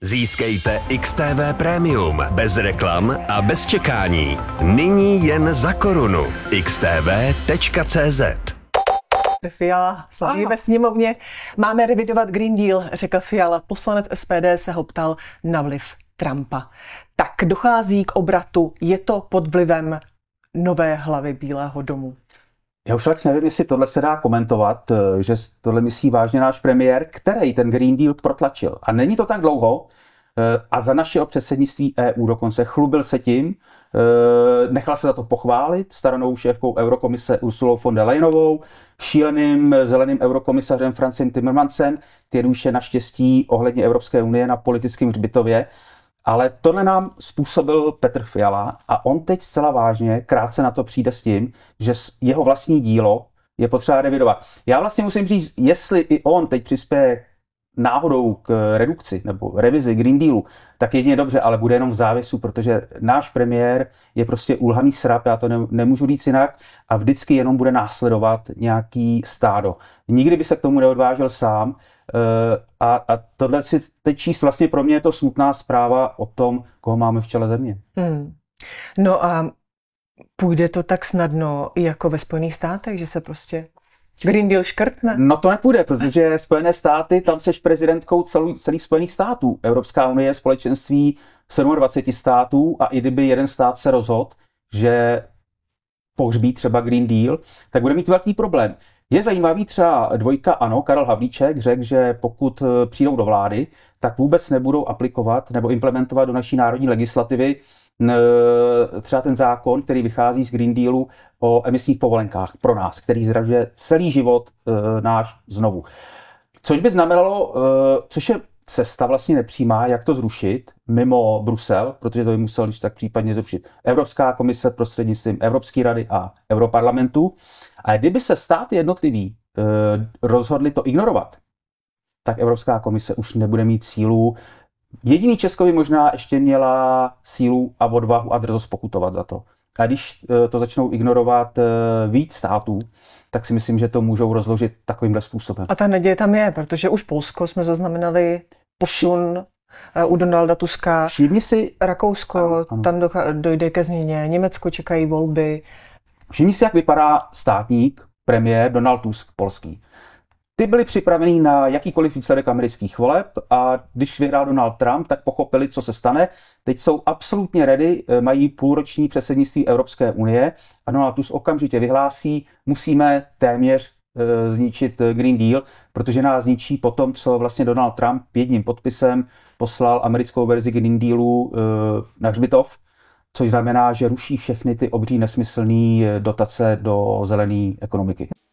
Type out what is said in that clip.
Získejte XTV Premium bez reklam a bez čekání. Nyní jen za korunu. xtv.cz. Fiala slaví ve sněmovně. Máme revidovat Green Deal, řekl Fiala. Poslanec SPD se ho ptal na vliv Trumpa. Tak dochází k obratu. Je to pod vlivem nové hlavy Bílého domu? Já už tak nevím, jestli tohle se dá komentovat, že tohle myslí vážně náš premiér, který ten Green Deal protlačil. A není to tak dlouho a za našeho předsednictví EU dokonce chlubil se tím, nechal se za to pochválit stranou šéfkou Eurokomise Ursulou von der Leyenovou, šíleným zeleným eurokomisařem Francem Timmermansem, který už je naštěstí ohledně Evropské unie na politickém hřbitově. Ale tohle nám způsobil Petr Fiala a on teď zcela vážně krátce na to přijde s tím, že jeho vlastní dílo je potřeba revidovat. Já vlastně musím říct, jestli i on teď přispěje náhodou k redukci nebo revizi Green Dealu, tak jedině dobře, ale bude jenom v závěsu, protože náš premiér je prostě ulhaný srap, já to nemůžu říct jinak, a vždycky jenom bude následovat nějaký stádo. Nikdy by se k tomu neodvážil sám. A tohle si teď číst, vlastně pro mě je to smutná zpráva o tom, koho máme v čele země. No a půjde to tak snadno jako ve Spojených státech, že se prostě Green Deal škrtne? No to nepůjde, protože Spojené státy, tam seš prezidentkou celých Spojených států. Evropská unie je společenství 27 států a i kdyby jeden stát se rozhodl, že pohřbí třeba Green Deal, tak bude mít velký problém. Je zajímavý třeba dvojka ANO, Karel Havlíček řekl, že pokud přijdou do vlády, tak vůbec nebudou aplikovat nebo implementovat do naší národní legislativy třeba ten zákon, který vychází z Green Dealu o emisních povolenkách pro nás, který zdražuje celý život náš znovu. Což by znamenalo, což je cesta vlastně nepřímá, jak to zrušit mimo Brusel, protože to by musel když tak případně zrušit Evropská komise prostřednictvím Evropské rady a Europarlamentu. A kdyby se státy jednotliví rozhodli to ignorovat, tak Evropská komise už nebude mít sílu. Jediný Česko by možná ještě měla sílu a odvahu a drzost pokutovat za to. A když to začnou ignorovat víc států, tak si myslím, že to můžou rozložit takovýmhle způsobem. A ta naděje tam je, protože už Polsko jsme zaznamenali posun u Donalda Tuska. Všimni si, Rakousko, ano. Tam dojde ke změně, Německo čekají volby. Všimni si, jak vypadá státník, premiér Donald Tusk, polský. Ty byli připravení na jakýkoliv výsledek amerických voleb a když vyhrál Donald Trump, tak pochopili, co se stane. Teď jsou absolutně ready, mají půlroční předsednictví Evropské unie a Donald Tusk okamžitě vyhlásí, musíme téměř zničit Green Deal, protože nás zničí po tom, co vlastně Donald Trump jedním podpisem poslal americkou verzi Green Dealu na hřbitov, což znamená, že ruší všechny ty obří nesmyslné dotace do zelené ekonomiky.